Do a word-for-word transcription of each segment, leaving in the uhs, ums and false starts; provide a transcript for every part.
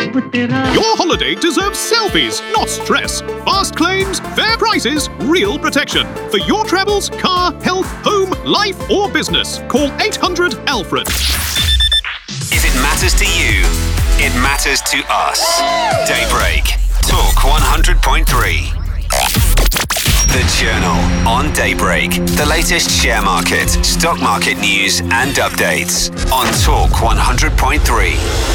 Your holiday deserves selfies, not stress. Fast claims, fair prices, real protection. For your travels, car, health, home, life or business, call eight hundred Alfred. If it matters to you, it matters to us. Daybreak. Talk one hundred point three. The Journal on Daybreak. The latest share market, stock market news and updates on Talk one hundred point three.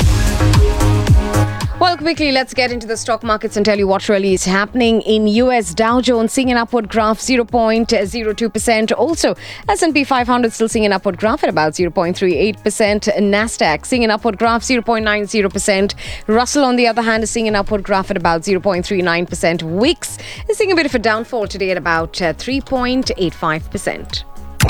Well, quickly, let's get into the stock markets and tell you what really is happening. In U S, Dow Jones seeing an upward graph, zero point zero two percent. Also, S and P five hundred still seeing an upward graph at about zero point three eight percent. NASDAQ seeing an upward graph, zero point nine zero percent. Russell, on the other hand, is seeing an upward graph at about zero point three nine percent. W I X is seeing a bit of a downfall today at about uh, three point eight five percent.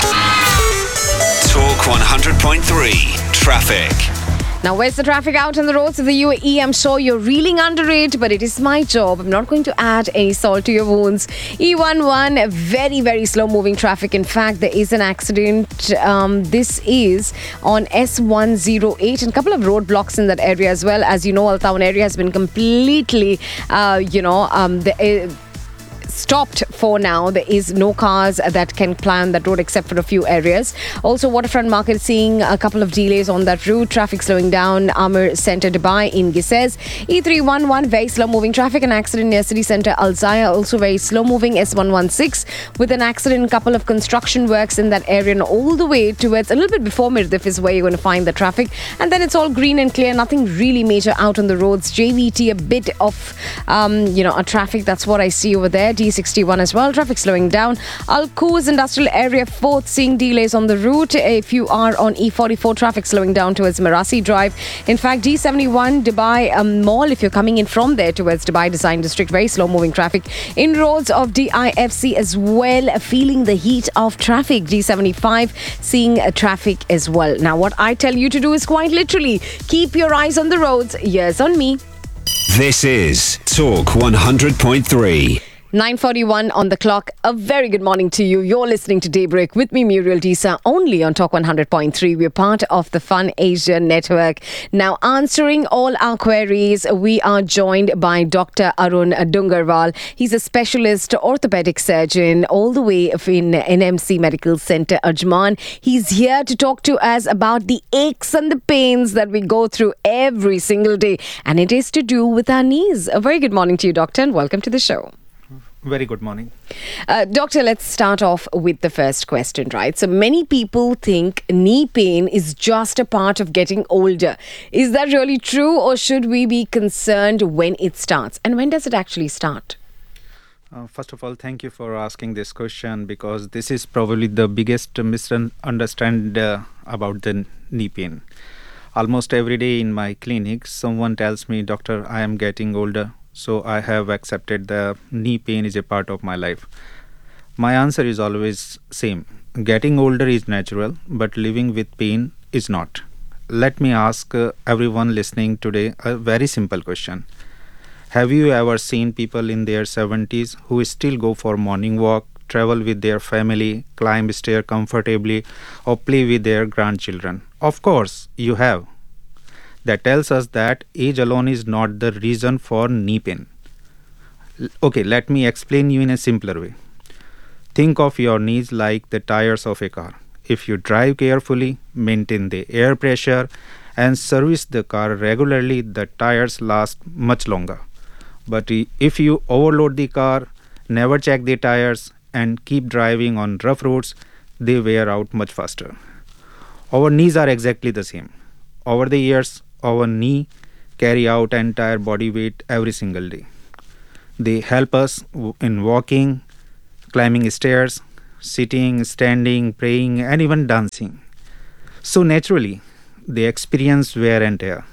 Talk one hundred point three. Traffic. Now, where's the traffic out on the roads of the U A E? I'm sure you're reeling under it, but it is my job. I'm not going to add any salt to your wounds. E eleven, very, very slow-moving traffic. In fact, there is an accident. Um, this is on S one oh eight and a couple of roadblocks in that area as well. As you know, Al Town area has been completely, uh, you know, um, the... Uh, stopped for now. There is no cars that can ply on that road except for a few areas. Also, Waterfront Market seeing a couple of delays on that route. Traffic slowing down. Amir Centre Dubai in Gizes. E three eleven, very slow moving traffic. An accident near City Centre Al Zaya, also very slow moving. S one sixteen with an accident. Couple of construction works in that area and all the way towards a little bit before Mirdif is where you're going to find the traffic. And then it's all green and clear. Nothing really major out on the roads. J V T, a bit of, um, you know, a traffic. That's what I see over there. D sixty-one as well. Traffic slowing down. Al Quoz Industrial Area fourth seeing delays on the route. If you are on E forty-four, traffic slowing down towards Marasi Drive. In fact, D seventy-one Dubai um, Mall, if you're coming in from there towards Dubai Design District, very slow moving traffic. In roads of D I F C as well, feeling the heat of traffic. D seventy-five seeing uh, traffic as well. Now, what I tell you to do is quite literally keep your eyes on the roads. Ears on me. This is Talk one hundred point three. nine forty-one on the clock. A very good morning to you. You're listening to Daybreak with me, Muriel Disa, only on Talk one hundred point three. We're part of the Fun Asia Network. Now, answering all our queries, we are joined by Doctor Arun Dungarwal. He's a specialist orthopedic surgeon all the way in N M C Medical Center, Ajman. He's here to talk to us about the aches and the pains that we go through every single day. And it is to do with our knees. A very good morning to you, Doctor, and welcome to the show. Very good morning. Uh, doctor, let's start off with the first question, right? So many people think knee pain is just a part of getting older. Is that really true, or should we be concerned when it starts? And when does it actually start? Uh, first of all, thank you for asking this question, because this is probably the biggest misunderstanding uh, about the knee pain. Almost every day in my clinic, someone tells me, "Doctor, I am getting older, so I have accepted the knee pain is a part of my life." My answer is always same. Getting older is natural, but living with pain is not. Let me ask uh, everyone listening today a very simple question. Have you ever seen people in their seventies who still go for morning walk, travel with their family, climb stair comfortably, or play with their grandchildren? Of course, you have. That tells us that age alone is not the reason for knee pain. L- okay, let me explain you in a simpler way. Think of your knees like the tires of a car. If you drive carefully, maintain the air pressure, and service the car regularly, the tires last much longer. But i- if you overload the car, never check the tires, and keep driving on rough roads, they wear out much faster. Our knees are exactly the same. Over the years, our knee carry out entire body weight every single day. They help us w- in walking, climbing stairs, sitting, standing, praying, and even dancing. So naturally, they experience wear and tear.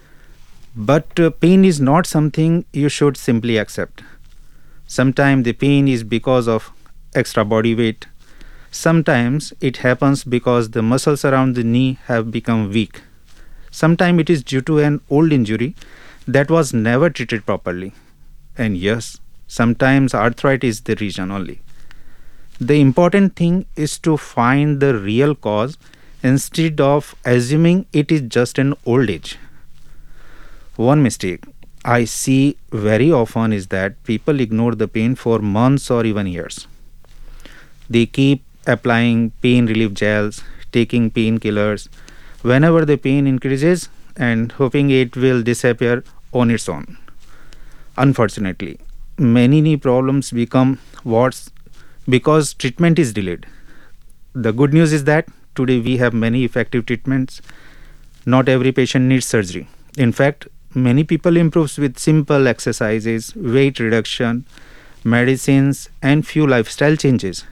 But uh, pain is not something you should simply accept. Sometimes the pain is because of extra body weight. Sometimes it happens because the muscles around the knee have become weak. Sometimes it is due to an old injury that was never treated properly. And yes, sometimes arthritis is the reason only. The important thing is to find the real cause instead of assuming it is just an old age. One mistake I see very often is that people ignore the pain for months or even years. They keep applying pain relief gels, taking painkillers whenever the pain increases and hoping it will disappear on its own. Unfortunately, many knee problems become worse because treatment is delayed. The good news is that today we have many effective treatments. Not every patient needs surgery. In fact, many people improve with simple exercises, weight reduction, medicines, and few lifestyle changes.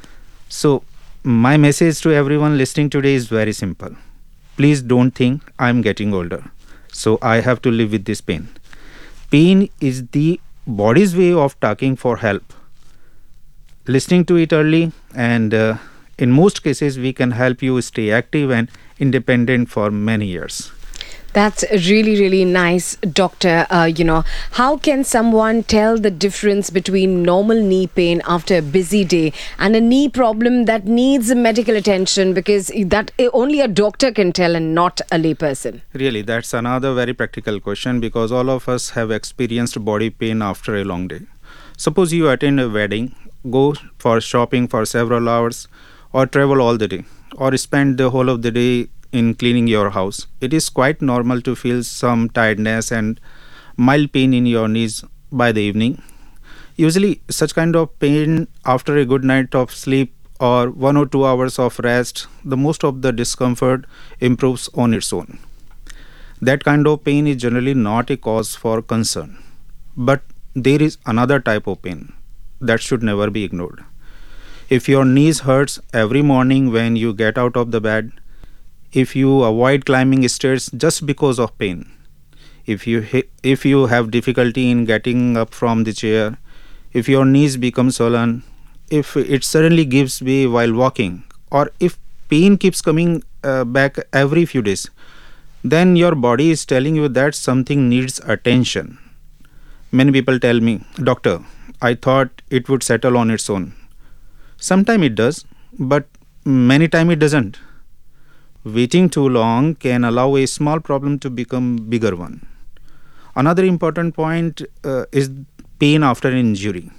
So, my message to everyone listening today is very simple. Please don't think I'm getting older, so I have to live with this pain. Pain is the body's way of talking for help. Listening to it early, and uh, in most cases, we can help you stay active and independent for many years. That's really, really nice, doctor. Uh, you know, how can someone tell the difference between normal knee pain after a busy day and a knee problem that needs medical attention? Because that only a doctor can tell and not a layperson. Really, that's another very practical question because all of us have experienced body pain after a long day. Suppose you attend a wedding, go for shopping for several hours, or travel all the day, or spend the whole of the day in cleaning your house. It is quite normal to feel some tiredness and mild pain in your knees by the evening. Usually, such kind of pain after a good night of sleep or one or two hours of rest, the most of the discomfort improves on its own. That kind of pain is generally not a cause for concern. But there is another type of pain that should never be ignored. If your knees hurts every morning when you get out of the bed, if you avoid climbing stairs just because of pain, if you hi- if you have difficulty in getting up from the chair, if your knees become swollen, if it suddenly gives way while walking, or if pain keeps coming uh, back every few days, then your body is telling you that something needs attention. Many people tell me, "Doctor, I thought it would settle on its own." Sometimes it does, but many times it doesn't. Waiting too long can allow a small problem to become bigger one. Another important point uh, is pain after an injury.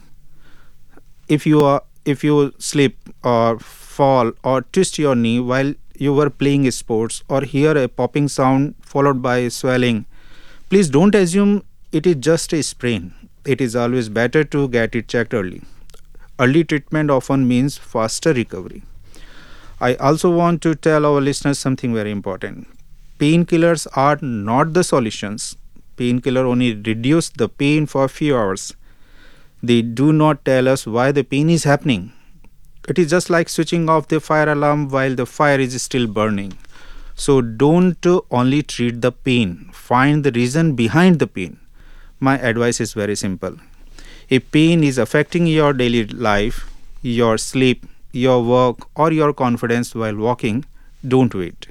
If you are if you slip or fall or twist your knee while you were playing sports or hear a popping sound followed by swelling, please don't assume it is just a sprain. It is always better to get it checked early. Early treatment often means faster recovery. I also want to tell our listeners something very important. Painkillers are not the solutions. Painkiller only reduce the pain for a few hours. They do not tell us why the pain is happening. It is just like switching off the fire alarm while the fire is still burning. So don't uh, only treat the pain. Find the reason behind the pain. My advice is very simple. If pain is affecting your daily life, your sleep, your work, or your confidence while walking, don't wait.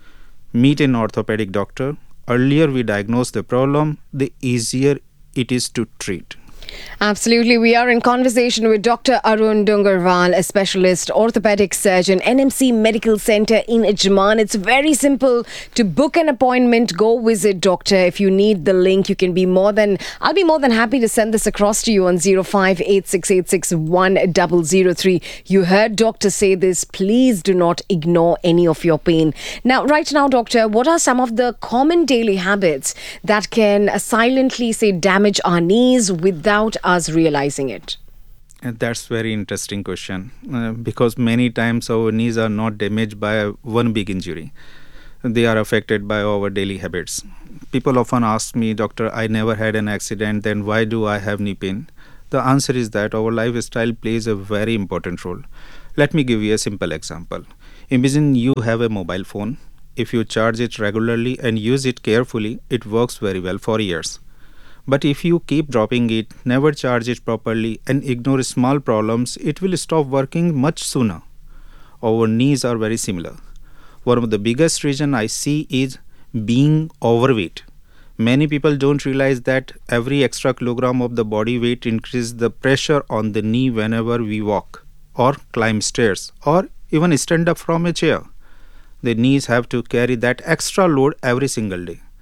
Meet an orthopedic doctor. Earlier we diagnose the problem, the easier it is to treat. Absolutely. We are in conversation with Doctor Arun Dungarwal, a specialist orthopedic surgeon, N M C Medical Center in Ajman. It's very simple to book an appointment. Go visit doctor. If you need the link, you can be more than, I'll be more than happy to send this across to you on zero five eight six eight six one zero zero three. You heard doctor say this. Please do not ignore any of your pain. Now, right now, doctor, what are some of the common daily habits that can silently, say, damage our knees without us realizing it? And that's very interesting question uh, because many times our knees are not damaged by one big injury. They are affected by our daily habits. People often ask me, "Doctor, I never had an accident, then why do I have knee pain?" The answer is that our lifestyle plays a very important role. Let me give you a simple example. Imagine you have a mobile phone. If you charge it regularly and use it carefully, it works very well for years. But if you keep dropping it, never charge it properly, and ignore small problems, it will stop working much sooner. Our knees are very similar. One of the biggest reasons I see is being overweight. Many people don't realize that every extra kilogram of the body weight increases the pressure on the knee whenever we walk, or climb stairs, or even stand up from a chair. The knees have to carry that extra load every single day.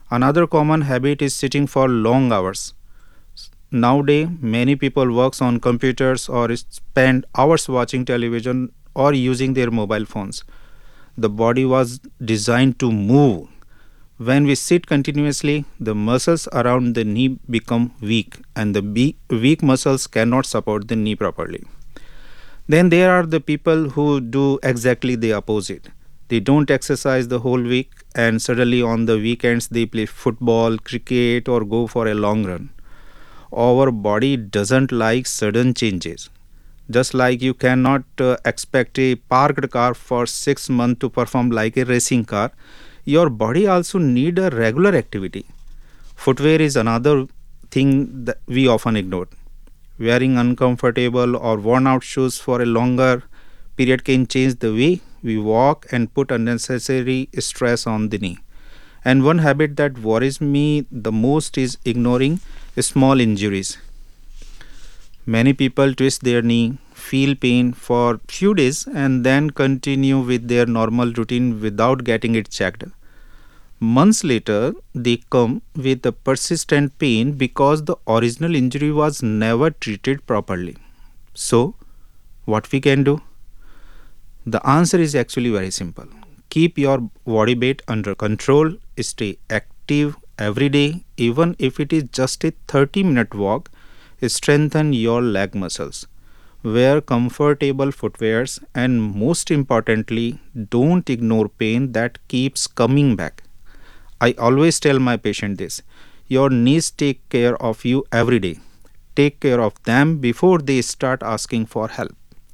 Another common habit is sitting for long hours. Nowadays, many people works on computers or spend hours watching television or using their mobile phones. The body was designed to move. When we sit continuously, the muscles around the knee become weak and the be- weak muscles cannot support the knee properly. Then there are the people who do exactly the opposite. They don't exercise the whole week and suddenly on the weekends they play football, cricket or go for a long run. Our body doesn't like sudden changes. Just like you cannot uh, expect a parked car for six months to perform like a racing car, your body also need a regular activity. Footwear is another thing that we often ignore. Wearing uncomfortable or worn out shoes for a longer period can change the way we walk and put unnecessary stress on the knee. And one habit that worries me the most is ignoring small injuries. Many people twist their knee, feel pain for few days and then continue with their normal routine without getting it checked. Months later, they come with a persistent pain because the original injury was never treated properly. So, what we can do? The answer is actually very simple. Keep your body weight under control, stay active every day, even if it is just a thirty minute walk, strengthen your leg muscles. Wear comfortable footwears and most importantly, don't ignore pain that keeps coming back. I always tell my patient this. Your knees take care of you every day. Take care of them before they start asking for help.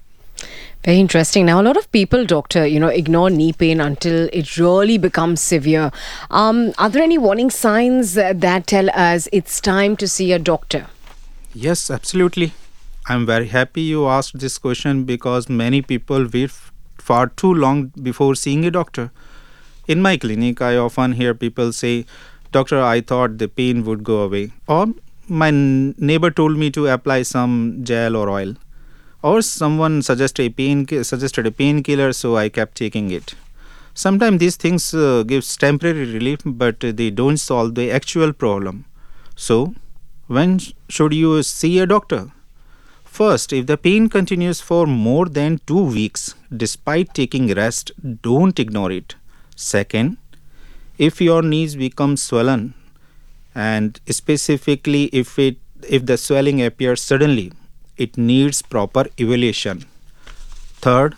Very interesting. Now, a lot of people, doctor, you know, ignore knee pain until it really becomes severe. Um, are there any warning signs uh, that tell us it's time to see a doctor? Yes, absolutely. I'm very happy you asked this question because many people wait f- far too long before seeing a doctor. In my clinic, I often hear people say, Doctor, I thought the pain would go away. Or my n- neighbor told me to apply some gel or oil. Or someone suggest a pain, suggested a painkiller, so I kept taking it. Sometimes these things uh, gives temporary relief, but they don't solve the actual problem. So, when sh- should you see a doctor? First, if the pain continues for more than two weeks, despite taking rest, don't ignore it. Second, if your knees become swollen, and specifically if it if the swelling appears suddenly, it needs proper evaluation. Third,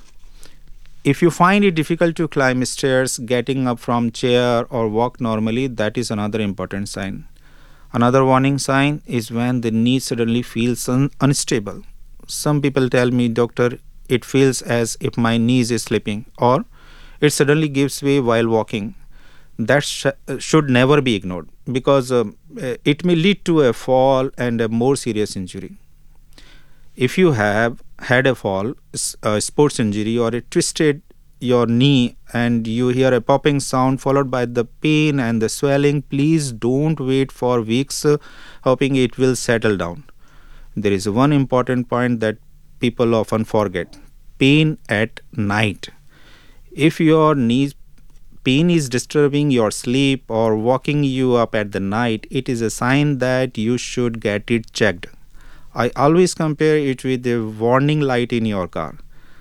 if you find it difficult to climb stairs, getting up from chair or walk normally, that is another important sign. Another warning sign is when the knee suddenly feels un- unstable. Some people tell me, Doctor, it feels as if my knee is slipping, or it suddenly gives way while walking. That sh- should never be ignored because um, uh, it may lead to a fall and a more serious injury. If you have had a fall, s- a sports injury, or a twisted your knee and you hear a popping sound followed by the pain and the swelling, please don't wait for weeks uh, hoping it will settle down. There is one important point that people often forget: pain at night. If your knee pain is disturbing your sleep or waking you up at the night, it is a sign that you should get it checked. I always compare it with the warning light in your car.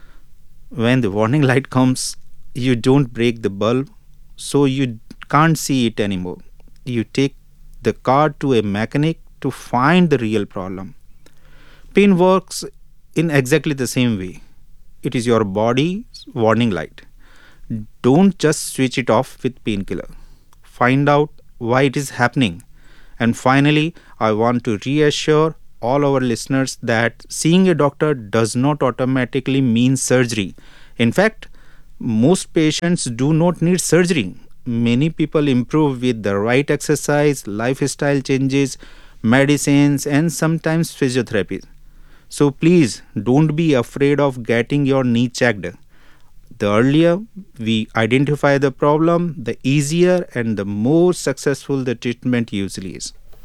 When the warning light comes, you don't break the bulb, so you can't see it anymore. You take the car to a mechanic to find the real problem. Pain works in exactly the same way. It is your body's warning light. Don't just switch it off with painkiller. Find out why it is happening. And finally, I want to reassure all our listeners that seeing a doctor does not automatically mean surgery. In fact, most patients do not need surgery. Many people improve with the right exercise, lifestyle changes, medicines, and sometimes physiotherapy. So please don't be afraid of getting your knee checked. The earlier we identify the problem, the easier and the more successful the treatment usually is.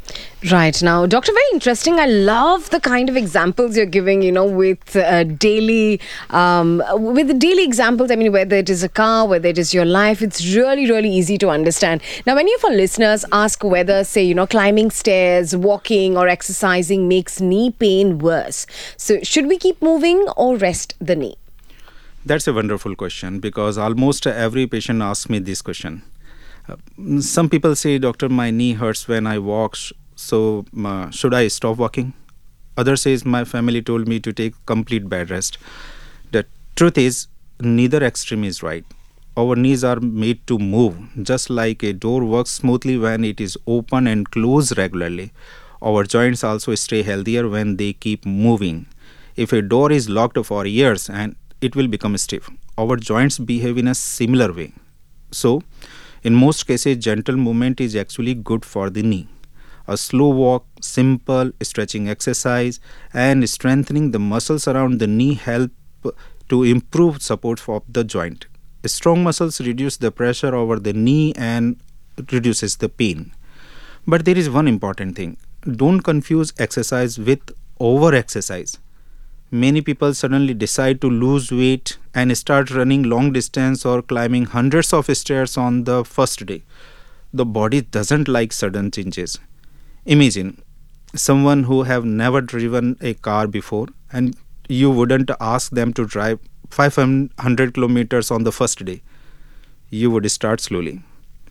Right now, Doctor, very interesting. I love the kind of examples you're giving, you know, with uh, daily, um, with the daily examples. I mean, whether it is a car, whether it is your life, it's really, really easy to understand. Now, many of our listeners ask whether, say, you know, climbing stairs, walking or exercising makes knee pain worse. So should we keep moving or rest the knee? That's a wonderful question because almost every patient asks me this question. Uh, some people say, Doctor, my knee hurts when I walk, sh- so uh, should I stop walking? Others says, my family told me to take complete bed rest. The truth is, neither extreme is right. Our knees are made to move, just like a door works smoothly when it is open and closed regularly. Our joints also stay healthier when they keep moving. If a door is locked for years and it will become stiff, our joints behave in a similar way. So, in most cases, gentle movement is actually good for the knee. A slow walk, simple stretching exercise, and strengthening the muscles around the knee help to improve support of the joint. Strong muscles reduce the pressure over the knee and reduces the pain. But there is one important thing. Don't confuse exercise with over-exercise. Many people suddenly decide to lose weight and start running long distance or climbing hundreds of stairs on the first day. The body doesn't like sudden changes. Imagine someone who have never driven a car before and you wouldn't ask them to drive five hundred kilometers on the first day. You would start slowly.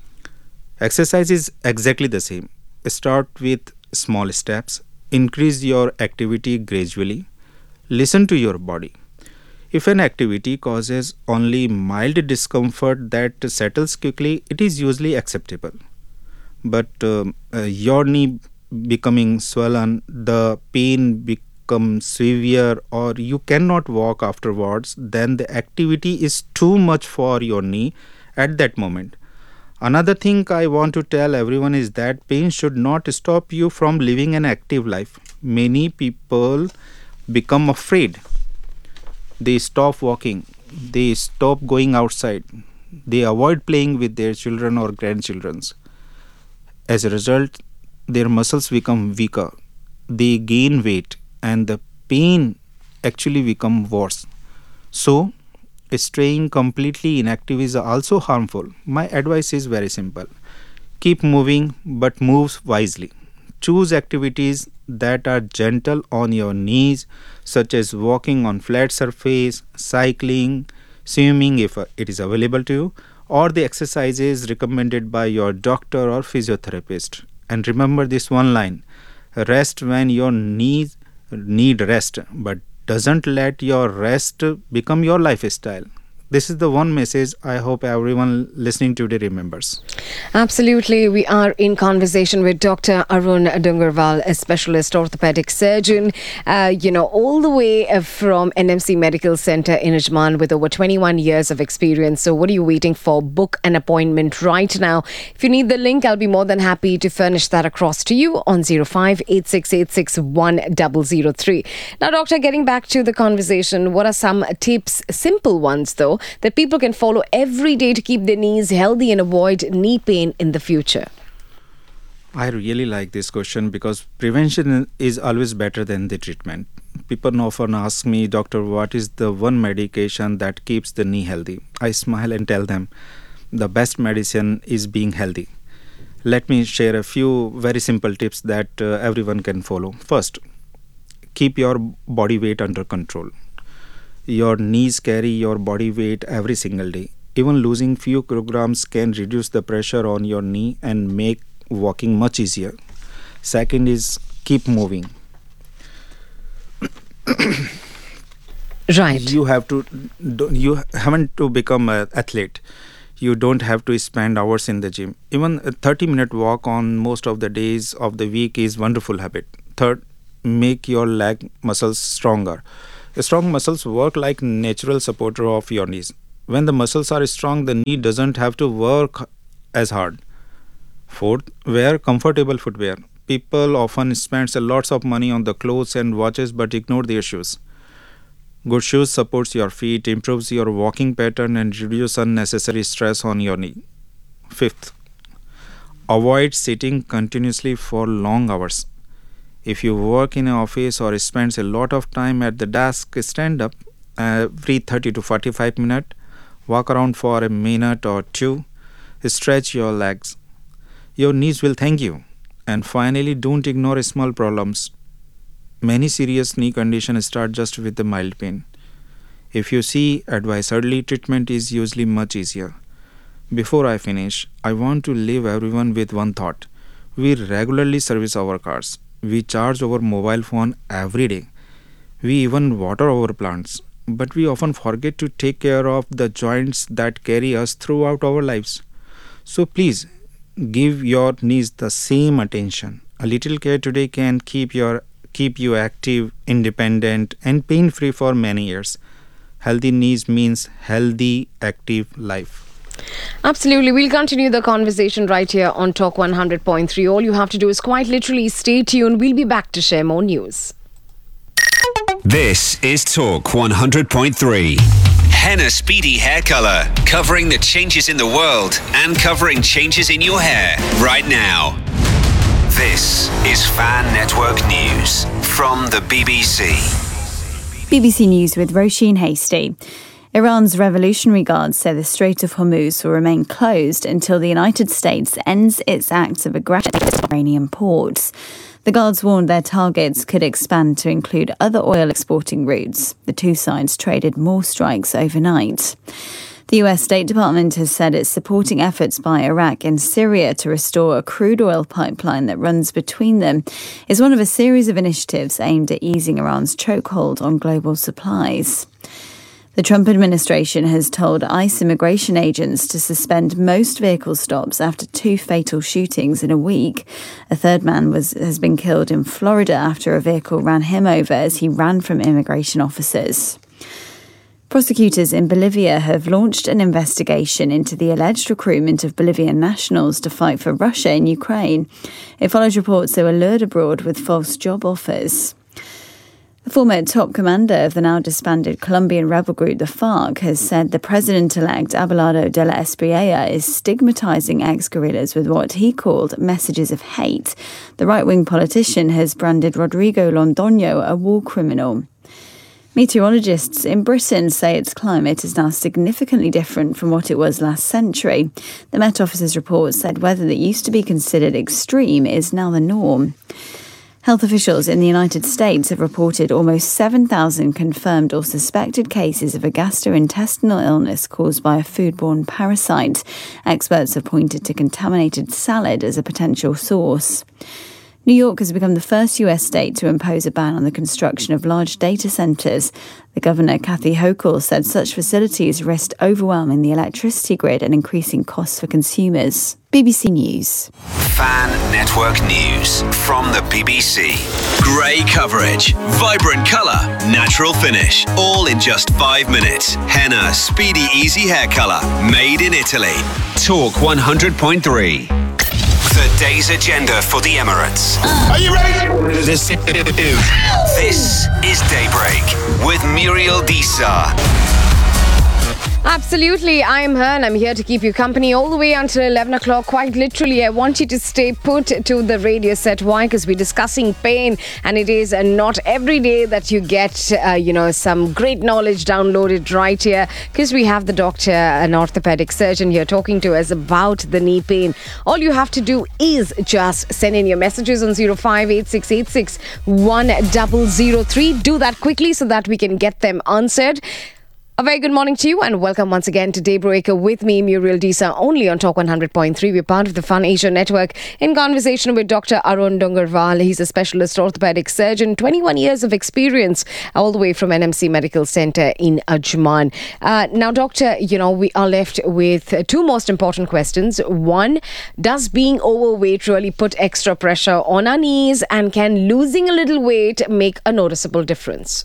Exercise is exactly the same. Start with small steps. Increase your activity gradually. Listen to your body. If an activity causes only mild discomfort that settles quickly, it is usually acceptable. But um, uh, your knee becoming swollen, the pain becomes severe, or you cannot walk afterwards, then the activity is too much for your knee at that moment. Another thing I want to tell everyone is that pain should not stop you from living an active life. Many people become afraid. They stop walking. They stop going outside. They avoid playing with their children or grandchildren. As a result, their muscles become weaker. They gain weight and the pain actually become worse. So, staying completely inactive is also harmful. My advice is very simple. Keep moving, but move wisely. Choose activities that are gentle on your knees, such as walking on flat surface, cycling, swimming if it is available to you, or the exercises recommended by your doctor or physiotherapist. And remember this one line: rest when your knees need rest, but doesn't let your rest become your lifestyle. This is the one message I hope everyone listening today remembers. Absolutely. We are in conversation with Doctor Arun Dungarwal, a specialist orthopedic surgeon, uh, you know, all the way from N M C Medical Center in Ajman with over twenty-one years of experience. So what are you waiting for? Book an appointment right now. If you need the link, I'll be more than happy to furnish that across to you on zero five eight six eight six one zero zero three. Now, Doctor, getting back to the conversation, what are some tips, simple ones though, that people can follow every day to keep their knees healthy and avoid knee pain in the future? I really like this question because prevention is always better than the treatment. People often ask me, Doctor, what is the one medication that keeps the knee healthy? I smile and tell them the best medicine is being healthy. Let me share a few very simple tips that uh, everyone can follow. First, keep your body weight under control. Your knees carry your body weight every single day. Even losing few kilograms can reduce the pressure on your knee and make walking much easier. Second is keep moving. Right. You have to, you haven't to become an athlete. You don't have to spend hours in the gym. Even a thirty minute walk on most of the days of the week is wonderful habit. Third, make your leg muscles stronger. Strong muscles work like natural supporter of your knees. When the muscles are strong, the knee doesn't have to work as hard. Fourth, wear comfortable footwear. People often spend a lots of money on the clothes and watches but ignore their shoes. Good shoes supports your feet, improves your walking pattern and reduce unnecessary stress on your knee. Fifth, Avoid sitting continuously for long hours. If you work in an office or spends a lot of time at the desk, stand up every thirty to forty-five minutes, walk around for a minute or two, stretch your legs. Your knees will thank you. And finally, don't ignore small problems. Many serious knee conditions start just with a mild pain. If you see advice early, treatment is usually much easier. Before I finish, I want to leave everyone with one thought. We regularly service our cars. We charge our mobile phone every day. We even water our plants. But we often forget to take care of the joints that carry us throughout our lives. So please, give your knees the same attention. A little care today can keep your keep you active, independent, and pain-free for many years. Healthy knees means healthy, active life. Absolutely. We'll continue the conversation right here on Talk one hundred point three. All you have to do is quite literally stay tuned. We'll be back to share more news. This is Talk one hundred point three. Henna Speedy Hair Color, covering the changes in the world and covering changes in your hair right now. This is Fan Network News from the B B C. B B C News with Roisin Hasty. Iran's Revolutionary Guard say the Strait of Hormuz will remain closed until the United States ends its acts of aggression against Iranian ports. The Guards warned their targets could expand to include other oil exporting routes. The two sides traded more strikes overnight. The U S State Department has said it's supporting efforts by Iraq and Syria to restore a crude oil pipeline that runs between them. It's one of a series of initiatives aimed at easing Iran's chokehold on global supplies. The Trump administration has told ICE immigration agents to suspend most vehicle stops after two fatal shootings in a week. A third man was has been killed in Florida after a vehicle ran him over as he ran from immigration officers. Prosecutors in Bolivia have launched an investigation into the alleged recruitment of Bolivian nationals to fight for Russia in Ukraine. It follows reports they were lured abroad with false job offers. The former top commander of the now disbanded Colombian rebel group, the FARC, has said the president-elect Abelardo de la Espriella is stigmatizing ex-guerrillas with what he called messages of hate. The right-wing politician has branded Rodrigo Londoño a war criminal. Meteorologists in Britain say its climate is now significantly different from what it was last century. The Met Office's report said weather that used to be considered extreme is now the norm. Health officials in the United States have reported almost seven thousand confirmed or suspected cases of a gastrointestinal illness caused by a foodborne parasite. Experts have pointed to contaminated salad as a potential source. New York has become the first U S state to impose a ban on the construction of large data centres. The governor, Kathy Hochul, said such facilities risked overwhelming the electricity grid and increasing costs for consumers. B B C News. Fan Network News from the B B C. Grey coverage, vibrant colour, natural finish, all in just five minutes. Henna Speedy Easy Hair Colour, made in Italy. Talk one hundred point three. The day's agenda for the Emirates. Are you ready? This is This is Daybreak with Muriel Disa. Absolutely, I'm her and I'm here to keep you company all the way until eleven o'clock. Quite literally, I want you to stay put to the radio set. Why? Because we're discussing pain, and it is uh, not every day that you get, uh, you know, some great knowledge downloaded right here, because we have the doctor, an orthopedic surgeon here talking to us about the knee pain. All you have to do is just send in your messages on zero five eight six eight six one zero zero three. Do that quickly so that we can get them answered. A very good morning to you and welcome once again to Daybreaker with me, Muriel Disa, only on Talk one hundred point three. We're part of the Fun Asia Network in conversation with Doctor Arun Dongarwal. He's a specialist orthopedic surgeon, twenty-one years of experience, all the way from N M C Medical Center in Ajman. Uh, now, Doctor, you know, we are left with two most important questions. One, does being overweight really put extra pressure on our knees, and can losing a little weight make a noticeable difference?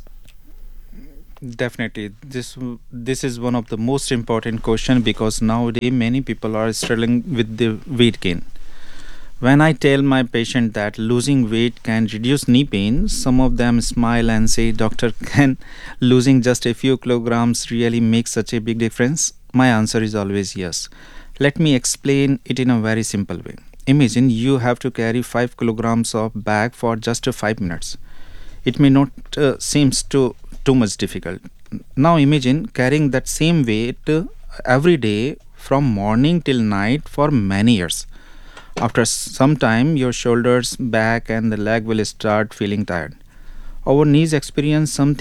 Definitely. This this is one of the most important question, because nowadays many people are struggling with the weight gain. When I tell my patient that losing weight can reduce knee pain, some of them smile and say, "Doctor, can losing just a few kilograms really make such a big difference?" My answer is always yes. Let me explain it in a very simple way. imagine you have to carry five kilograms of bag for just uh, five minutes. It may not uh, seems too too much difficult. Now imagine carrying that same weight uh, every day from morning till night for many years. After some time, your shoulders, back, and the leg will start feeling tired. Our knees experience something